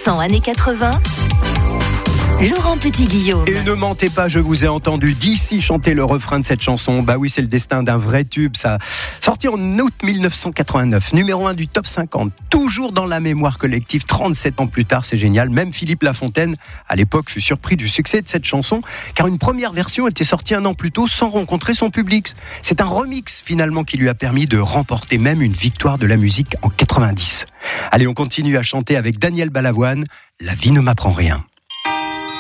100% années 80. Laurent Petit-Guillaume. Et ne mentez pas, je vous ai entendu d'ici chanter le refrain de cette chanson. Bah oui, c'est le destin d'un vrai tube, ça. Sorti en août 1989, numéro 1 du top 50, toujours dans la mémoire collective, 37 ans plus tard, c'est génial. Même Philippe Lafontaine, à l'époque, fut surpris du succès de cette chanson, car une première version était sortie un an plus tôt sans rencontrer son public. C'est un remix, finalement, qui lui a permis de remporter même une victoire de la musique en 90. Allez, on continue à chanter avec Daniel Balavoine, La vie ne m'apprend rien.